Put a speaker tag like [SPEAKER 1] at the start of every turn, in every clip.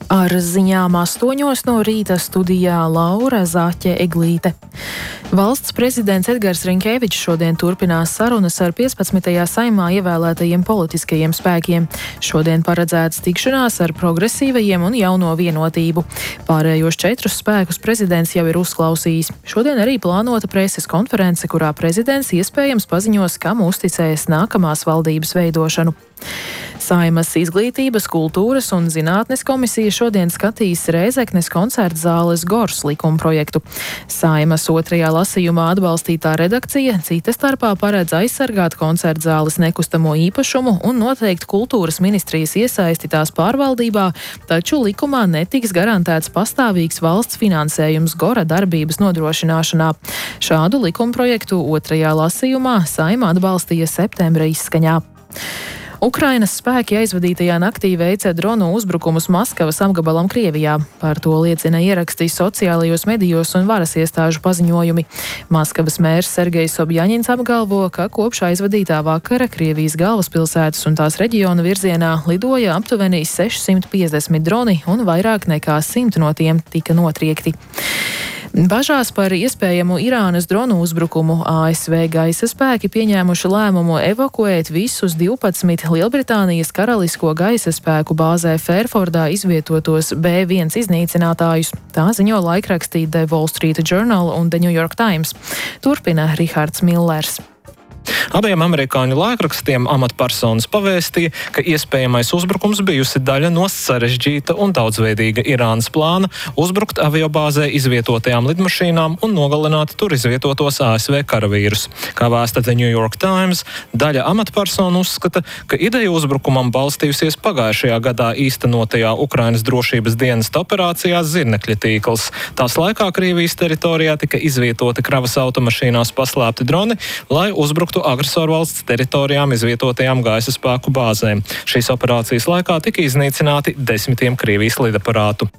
[SPEAKER 1] Ar ziņām 8 no rīta studijā Laura Zaķe-Eglīte. Valsts prezidents Edgars Rinkēvičs šodien turpinās sarunas ar 15. Saeimā ievēlētajiem politiskajiem spēkiem. Šodien paredzēts tikšanās ar progresīvajiem un Jauno Vienotību. Pārējos 4 spēkus prezidents jau ir uzklausījis. Šodien arī plānota preses konference, kurā prezidents iespējams paziņos, kam uzticēs nākamās valdības veidošanu. Saeimas Izglītības, kultūras un zinātnes komisija šodien skatīs Rēzeknes koncerta zāles Gors likumprojektu. Saeimas 2. lasījumā atbalstītā redakcija cita starpā paredz aizsargāt koncerta zāles nekustamo īpašumu un noteikt kultūras ministrijas iesaisti tās pārvaldībā, taču likumā netiks garantēts pastāvīgs valsts finansējums Gora darbības nodrošināšanā. Šādu likumprojektu 2. lasījumā Saeima atbalstīja septembra izskaņā. Ukrainas spēki aizvadītajā naktī veica dronu uzbrukumus Maskavas apgabalam Krievijā. Par to liecina ieraksti sociālajos medijos un varas iestāžu paziņojumi. Maskavas mērs Sergejs Sobjaņins apgalvo, ka kopš aizvadītā vakara Krievijas galvaspilsētas un tās reģiona virzienā lidoja aptuveni 650 droni un vairāk nekā 100 no tiem tika notriekti. Bažās par iespējamu Irānas dronu uzbrukumu ASV gaisa spēki pieņēmuši lēmumu evakuēt visus 12 Lielbritānijas karalisko gaisa spēku bāzē Fērfordā izvietotos B-1 iznīcinātājus. Tā ziņo laikrakstī The Wall Street Journal un The New York Times. Turpina Rihards Millers.
[SPEAKER 2] Abiem amerikāņu laikrakstiem amatpersonas pavēstīja, ka iespējamais uzbrukums bijusi daļa no sarežģīta un daudzveidīga Irānas plāna uzbrukt aviobāzē izvietotajām lidmašīnām un nogalināt tur izvietotos ASV karavīrus. Kā vēsta The New York Times, daļa amatpersonu uzskata, ka ideja uzbrukumam balstījusies pagājušajā gadā īstenotajā Ukrainas drošības dienesta operācijā Zirnekļa tīkls. Tās laikā Krievijas teritorijā tika izvietoti kravas automašīnās paslēpti droni, lai uzbruktu agresorvalsts teritorijām izvietotajām gaisa spēku bāzēm. Šīs operācijas laikā tika iznīcināti 10 Krievijas lidaparātu.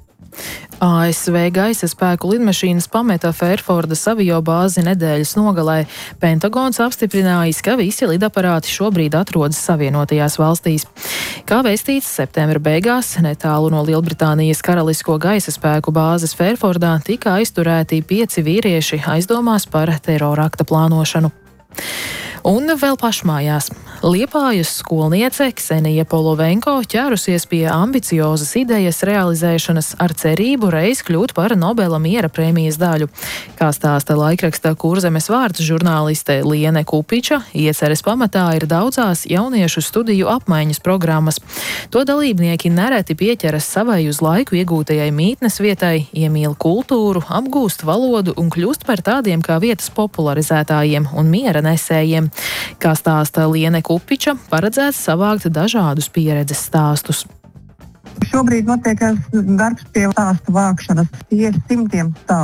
[SPEAKER 1] ASV gaisa spēku lidmašīnas pameta Fērfordas aviobāzi nedēļas nogalē. Pentagons apstiprinājis, ka visi lidaparāti šobrīd atrodas Savienotajās valstīs. Kā vēstīts, septembra beigās netālu no Lielbritānijas karalisko gaisa spēku bāzes Fērfordā tika aizturēti 5 vīrieši aizdomās par terorakta plānošanu. Un vēl pašmājās. Liepājas skolniece Ksenija Polovenko ķērusies pie ambiciozas idejas realizēšanas ar cerību reiz kļūt par Nobela miera prēmijas daļu. Kā stāsta laikraksta Kurzemes vārds žurnāliste Liene Kupiča, ieceres pamatā ir daudzās jauniešu studiju apmaiņas programmas. To dalībnieki nereti pieķeras savai uz laiku iegūtajai mītnes vietai, iemīl kultūru, apgūst valodu un kļūst par tādiem kā vietas popularizētājiem un miera nesējiem. Kā stāsta Liene Kupiča, paredzēts savākt dažādus pieredzes stāstus.
[SPEAKER 3] Šobrīd notiek darbs pie stāstu vākšanas, tie simtiem stāstu.